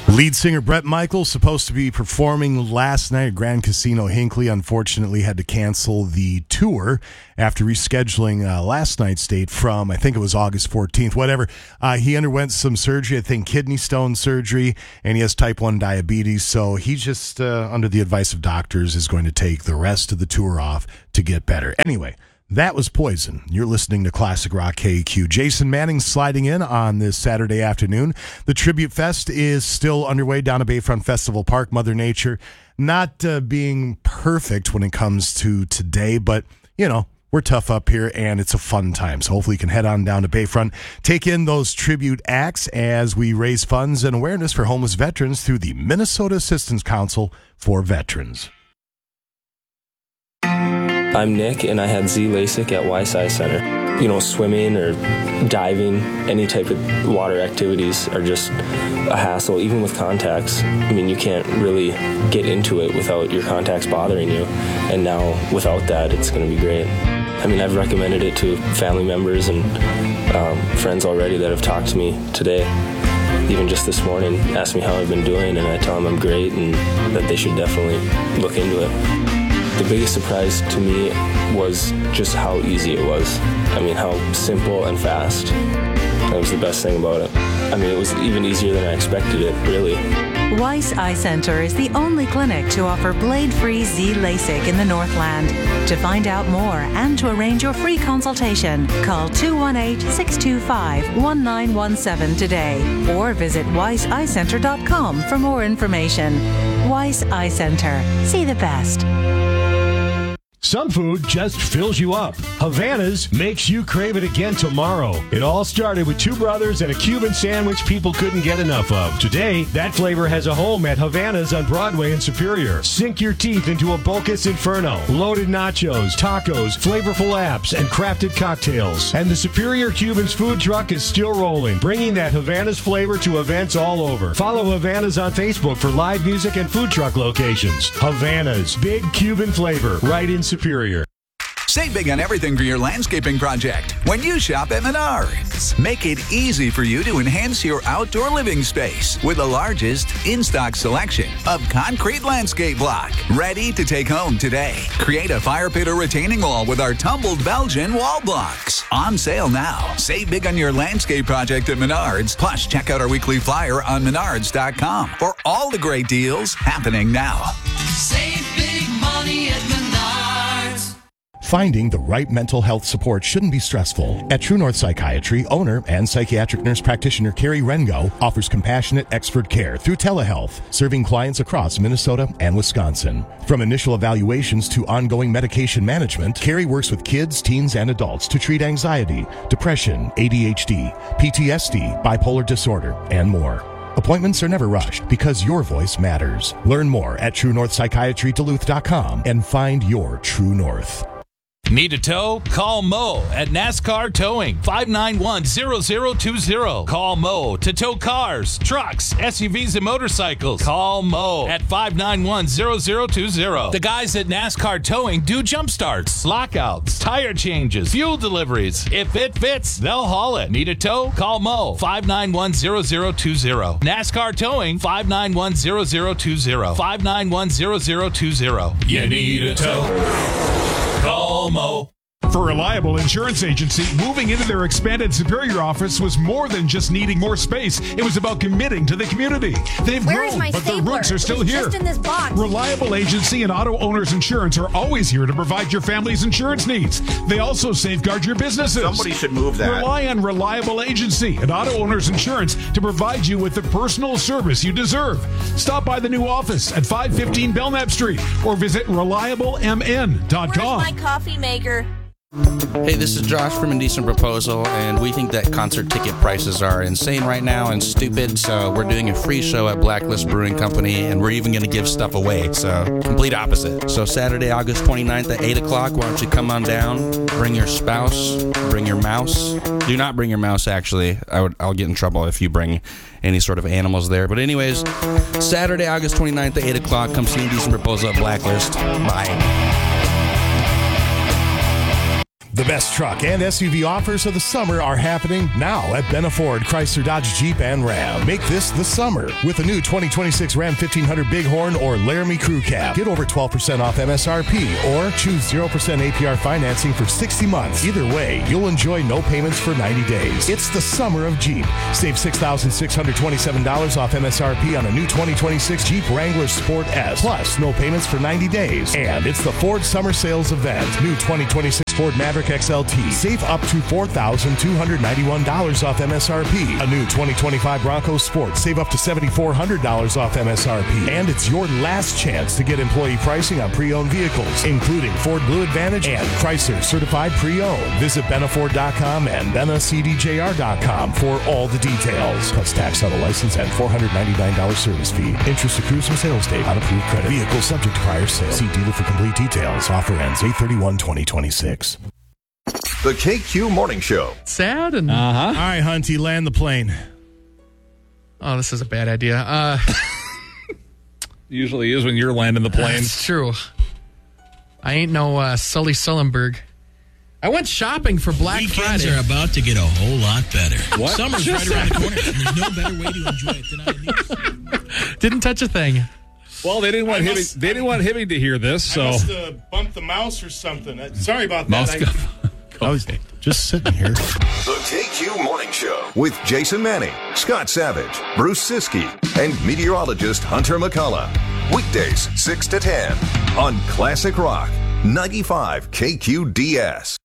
Lead singer Bret Michaels supposed to be performing last night at Grand Casino Hinckley. Unfortunately, had to cancel the tour after rescheduling last night's date from, I think it was August 14th, whatever. He underwent some surgery, I think kidney stone surgery, and he has type 1 diabetes. So he just, under the advice of doctors, is going to take the rest of the tour off to get better. Anyway, that was Poison. You're listening to Classic Rock KQ. Jason Manning sliding in on this Saturday afternoon. The Tribute Fest is still underway down at Bayfront Festival Park. Mother Nature not being perfect when it comes to today, but, you know, we're tough up here, and it's a fun time. So hopefully you can head on down to Bayfront, take in those tribute acts as we raise funds and awareness for homeless veterans through the Minnesota Assistance Council for Veterans. I'm Nick, and I had Z LASIK at Weiss Eye Center. You know, swimming or diving, any type of water activities are just a hassle, even with contacts. I mean, you can't really get into it without your contacts bothering you. And now, without that, it's going to be great. I mean, I've recommended it to family members and friends already that have talked to me today. Even just this morning, asked me how I've been doing, and I tell them I'm great and that they should definitely look into it. The biggest surprise to me was just how easy it was. I mean, how simple and fast. That was the best thing about it. I mean, it was even easier than I expected it, really. Weiss Eye Center is the only clinic to offer blade-free Z LASIK in the Northland. To find out more and to arrange your free consultation, call 218-625-1917 today or visit weisseyecenter.com for more information. Weiss Eye Center. See the best. Some food just fills you up. Havana's makes you crave it again tomorrow. It all started with two brothers and a Cuban sandwich people couldn't get enough of. Today, that flavor has a home at Havana's on Broadway in Superior. Sink your teeth into a Bocas Inferno, loaded nachos, tacos, flavorful apps, and crafted cocktails. And the Superior Cubans food truck is still rolling, bringing that Havana's flavor to events all over. Follow Havana's on Facebook for live music and food truck locations. Havana's, big Cuban flavor, right in Superior. Save big on everything for your landscaping project when you shop at Menards. Make it easy for you to enhance your outdoor living space with the largest in-stock selection of concrete landscape block. Ready to take home today. Create a fire pit or retaining wall with our tumbled Belgian wall blocks. On sale now. Save big on your landscape project at Menards. Plus, check out our weekly flyer on Menards.com for all the great deals happening now. Save big money at Menards. Finding the right mental health support shouldn't be stressful. At True North Psychiatry, owner and psychiatric nurse practitioner Carrie Rengo offers compassionate expert care through telehealth, serving clients across Minnesota and Wisconsin. From initial evaluations to ongoing medication management, Carrie works with kids, teens, and adults to treat anxiety, depression, ADHD, PTSD, bipolar disorder, and more. Appointments are never rushed because your voice matters. Learn more at TrueNorthPsychiatryDuluth.com and find your True North. Need a tow? Call Mo at NASCAR Towing, 591-0020. Call Mo to tow cars, trucks, SUVs, and motorcycles. Call Mo at 591-0020. The guys at NASCAR Towing do jump starts, lockouts, tire changes, fuel deliveries. If it fits, they'll haul it. Need a tow? Call Mo, 591-0020. NASCAR Towing, 591-0020. 591-0020. You need a tow? Call Mo. For Reliable Insurance Agency, moving into their expanded Superior office was more than just needing more space. It was about committing to the community. They've grown, but their roots are still here. Just in this box. Reliable Agency and Auto Owners Insurance are always here to provide your family's insurance needs. They also safeguard your businesses. Somebody should move that. Rely on Reliable Agency and Auto Owners Insurance to provide you with the personal service you deserve. Stop by the new office at 515 Belknap Street or visit ReliableMN.com. Where's my coffee maker? Hey, this is Josh from Indecent Proposal, and we think that concert ticket prices are insane right now and stupid, so we're doing a free show at Blacklist Brewing Company, and we're even going to give stuff away, so complete opposite. So Saturday, August 29th at 8 o'clock, why don't you come on down, bring your spouse, bring your mouse. Do not bring your mouse, actually. I'll get in trouble if you bring any sort of animals there. But anyways, Saturday, August 29th at 8 o'clock, come see Indecent Proposal at Blacklist. Bye. The best truck and SUV offers of the summer are happening now at Benna Ford, Chrysler, Dodge, Jeep, and Ram. Make this the summer with a new 2026 Ram 1500 Bighorn or Laramie Crew Cab. Get over 12% off MSRP or choose 0% APR financing for 60 months. Either way, you'll enjoy no payments for 90 days. It's the summer of Jeep. Save $6,627 off MSRP on a new 2026 Jeep Wrangler Sport S. Plus, no payments for 90 days. And it's the Ford Summer Sales Event. New 2026 Ford Maverick XLT. Save up to $4,291 off MSRP. A new 2025 Bronco Sport. Save up to $7,400 off MSRP. And it's your last chance to get employee pricing on pre-owned vehicles, including Ford Blue Advantage and Chrysler Certified Pre-Owned. Visit BennaFord.com and BennaCDJR.com for all the details. Plus tax, auto license, and $499 service fee. Interest accrues from sales date on approved credit. Vehicle subject to prior sale. See dealer for complete details. Offer ends 8/31/2026. The KQ Morning Show. Sad and... All right, Hunty, land the plane. Oh, this is a bad idea. Usually is when you're landing the plane. That's true. I ain't no Sully Sullenberg. I went shopping for Black Weekends Friday. are about to get a whole lot better. What? Summer's right around the corner, and there's no better way to enjoy it than on the news. Didn't touch a thing. Well, they didn't want Hibbing to hear this, so I must have bumped the mouse or something. Sorry about Mouse that. I was just sitting here. The KQ Morning Show with Jason Manning, Scott Savage, Bruce Siskey, and meteorologist Hunter McCullough. Weekdays 6 to 10 on Classic Rock 95 KQDS.